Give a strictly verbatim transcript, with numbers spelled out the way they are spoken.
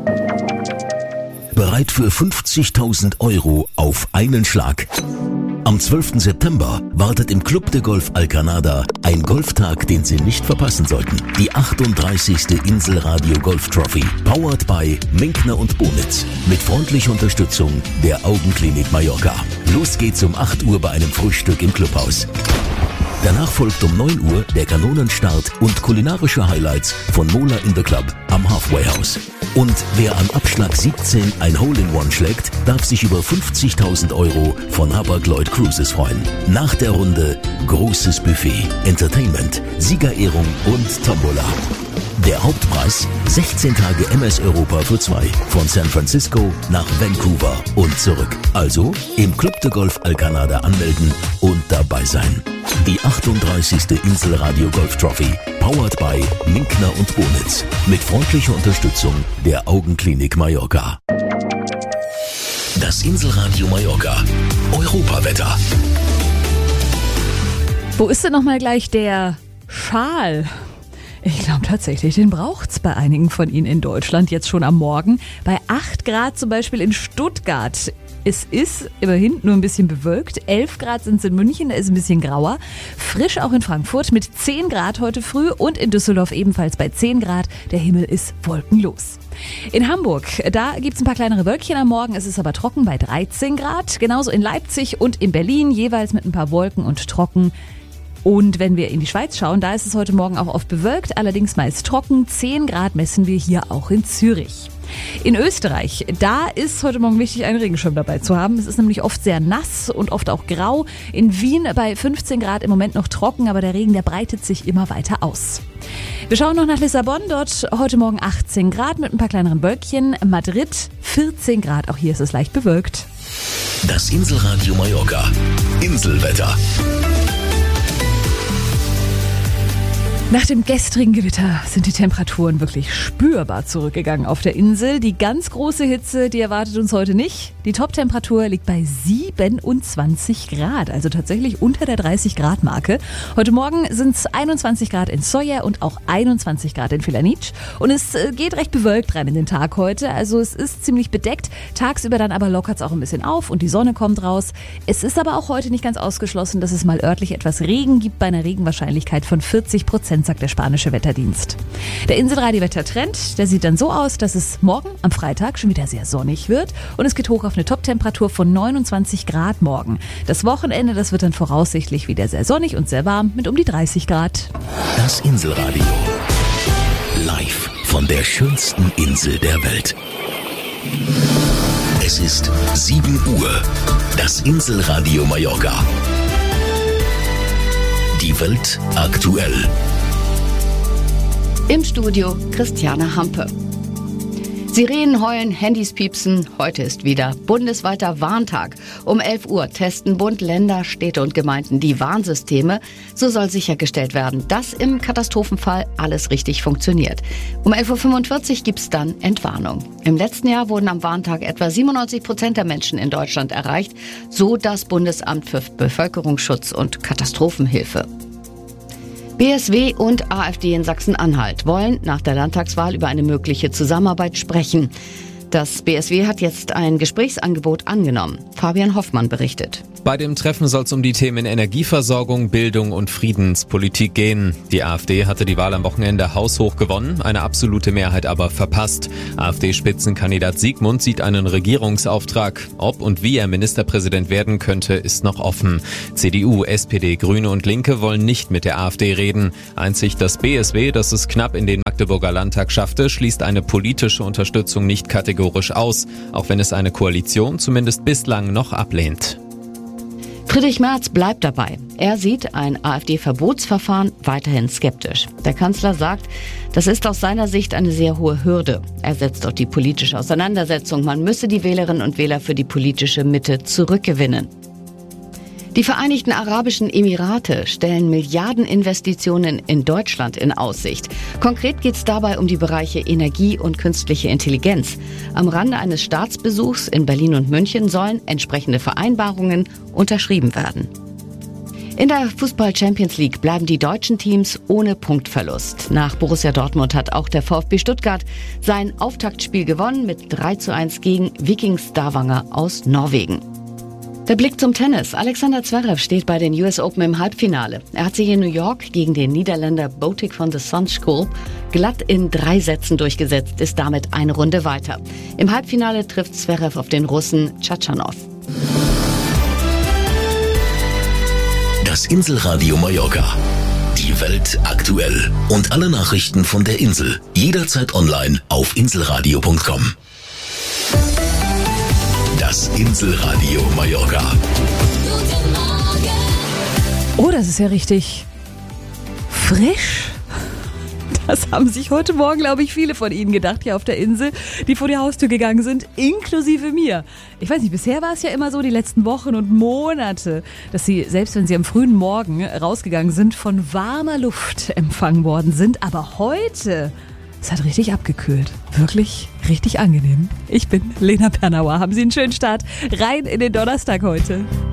Bereit für fünfzigtausend Euro auf einen Schlag. Am zwölften September wartet im Club de Golf Alcanada ein Golftag, den Sie nicht verpassen sollten. Die achtunddreißigste Inselradio Golf Trophy, powered by Minkner und Bonitz, mit freundlicher Unterstützung der Augenklinik Mallorca. Los geht's um acht Uhr bei einem Frühstück im Clubhaus. Danach folgt um neun Uhr der Kanonenstart und kulinarische Highlights von Mola in the Club am Halfway House. Und wer am Abschlag siebzehn ein Hole-in-One schlägt, darf sich über fünfzigtausend Euro von Hapag-Lloyd Cruises freuen. Nach der Runde großes Buffet, Entertainment, Siegerehrung und Tombola. Der Hauptpreis sechzehn Tage M S Europa für zwei, von San Francisco nach Vancouver und zurück. Also im Club de Golf Alcanada anmelden und dabei sein. Die achtunddreißigste Inselradio Golf Trophy, powered by Minkner und Bonitz, mit freundlicher Unterstützung der Augenklinik Mallorca. Das Inselradio Mallorca Europawetter. Wo ist denn nochmal gleich der Schal? Ich glaube tatsächlich, den braucht's bei einigen von Ihnen in Deutschland jetzt schon am Morgen. Bei acht Grad zum Beispiel in Stuttgart. Es ist immerhin nur ein bisschen bewölkt. elf Grad sind es in München, da ist ein bisschen grauer. Frisch auch in Frankfurt mit zehn Grad heute früh und in Düsseldorf ebenfalls bei zehn Grad. Der Himmel ist wolkenlos. In Hamburg, da gibt es ein paar kleinere Wölkchen am Morgen, es ist aber trocken bei dreizehn Grad. Genauso in Leipzig und in Berlin, jeweils mit ein paar Wolken und trocken. Und wenn wir in die Schweiz schauen, da ist es heute Morgen auch oft bewölkt, allerdings meist trocken. zehn Grad messen wir hier auch in Zürich. In Österreich, da ist heute Morgen wichtig, einen Regenschirm dabei zu haben. Es ist nämlich oft sehr nass und oft auch grau. In Wien bei fünfzehn Grad im Moment noch trocken, aber der Regen, der breitet sich immer weiter aus. Wir schauen noch nach Lissabon, dort heute Morgen achtzehn Grad mit ein paar kleineren Wölkchen. Madrid vierzehn Grad, auch hier ist es leicht bewölkt. Das Inselradio Mallorca, Inselwetter. Nach dem gestrigen Gewitter sind die Temperaturen wirklich spürbar zurückgegangen auf der Insel. Die ganz große Hitze, die erwartet uns heute nicht. Die Top-Temperatur liegt bei siebenundzwanzig Grad, also tatsächlich unter der dreißig Grad Marke. Heute Morgen sind es einundzwanzig Grad in Sóller und auch einundzwanzig Grad in Felanitsch. Und es geht recht bewölkt rein in den Tag heute, also es ist ziemlich bedeckt. Tagsüber dann aber lockert es auch ein bisschen auf und die Sonne kommt raus. Es ist aber auch heute nicht ganz ausgeschlossen, dass es mal örtlich etwas Regen gibt, bei einer Regenwahrscheinlichkeit von vierzig Prozent. Sagt der spanische Wetterdienst. Der Inselradio-Wettertrend, der sieht dann so aus, dass es morgen am Freitag schon wieder sehr sonnig wird und es geht hoch auf eine Top-Temperatur von neunundzwanzig Grad morgen. Das Wochenende, das wird dann voraussichtlich wieder sehr sonnig und sehr warm mit um die dreißig Grad. Das Inselradio. Live von der schönsten Insel der Welt. Es ist sieben Uhr. Das Inselradio Mallorca. Die Welt aktuell. Im Studio Christiane Hampe. Sirenen heulen, Handys piepsen. Heute ist wieder bundesweiter Warntag. Um elf Uhr testen Bund, Länder, Städte und Gemeinden die Warnsysteme. So soll sichergestellt werden, dass im Katastrophenfall alles richtig funktioniert. Um elf Uhr fünfundvierzig gibt es dann Entwarnung. Im letzten Jahr wurden am Warntag etwa siebenundneunzig Prozent der Menschen in Deutschland erreicht, so das Bundesamt für Bevölkerungsschutz und Katastrophenhilfe. B S W und AfD in Sachsen-Anhalt wollen nach der Landtagswahl über eine mögliche Zusammenarbeit sprechen. Das B S W hat jetzt ein Gesprächsangebot angenommen. Fabian Hoffmann berichtet. Bei dem Treffen soll es um die Themen Energieversorgung, Bildung und Friedenspolitik gehen. Die AfD hatte die Wahl am Wochenende haushoch gewonnen, eine absolute Mehrheit aber verpasst. AfD-Spitzenkandidat Siegmund sieht einen Regierungsauftrag. Ob und wie er Ministerpräsident werden könnte, ist noch offen. C D U, S P D, Grüne und Linke wollen nicht mit der AfD reden. Einzig das B S W, das es knapp in den Magdeburger Landtag schaffte, schließt eine politische Unterstützung nicht kategorisch aus, auch wenn es eine Koalition zumindest bislang noch ablehnt. Friedrich Merz bleibt dabei. Er sieht ein AfD-Verbotsverfahren weiterhin skeptisch. Der Kanzler sagt, das ist aus seiner Sicht eine sehr hohe Hürde. Er setzt auf die politische Auseinandersetzung. Man müsse die Wählerinnen und Wähler für die politische Mitte zurückgewinnen. Die Vereinigten Arabischen Emirate stellen Milliardeninvestitionen in Deutschland in Aussicht. Konkret geht es dabei um die Bereiche Energie und künstliche Intelligenz. Am Rande eines Staatsbesuchs in Berlin und München sollen entsprechende Vereinbarungen unterschrieben werden. In der Fußball-Champions League bleiben die deutschen Teams ohne Punktverlust. Nach Borussia Dortmund hat auch der VfB Stuttgart sein Auftaktspiel gewonnen mit drei zu eins gegen Viking Stavanger aus Norwegen. Der Blick zum Tennis. Alexander Zverev steht bei den U S Open im Halbfinale. Er hat sich in New York gegen den Niederländer Botic van de Zandschulp glatt in drei Sätzen durchgesetzt, ist damit eine Runde weiter. Im Halbfinale trifft Zverev auf den Russen Tschatschanow. Das Inselradio Mallorca. Die Welt aktuell. Und alle Nachrichten von der Insel. Jederzeit online auf inselradio punkt com. Das Inselradio Mallorca. Oh, das ist ja richtig frisch. Das haben sich heute Morgen, glaube ich, viele von Ihnen gedacht hier auf der Insel, die vor die Haustür gegangen sind, inklusive mir. Ich weiß nicht, bisher war es ja immer so, die letzten Wochen und Monate, dass Sie, selbst wenn Sie am frühen Morgen rausgegangen sind, von warmer Luft empfangen worden sind. Aber heute, es hat richtig abgekühlt. Wirklich richtig angenehm. Ich bin Lena Pernauer. Haben Sie einen schönen Start rein in den Donnerstag heute.